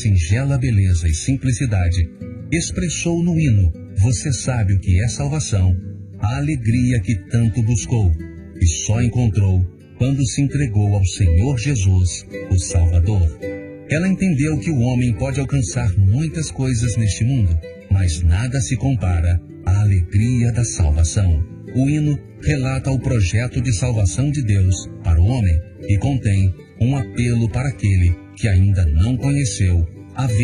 singela beleza e simplicidade, expressou no hino "Você sabe o que é salvação", a alegria que tanto buscou e só encontrou quando se entregou ao Senhor Jesus, o Salvador. Ela entendeu que o homem pode alcançar muitas coisas neste mundo, mas nada se compara à alegria da salvação. O hino relata o projeto de salvação de Deus para o homem e contém um apelo para aquele que ainda não conheceu a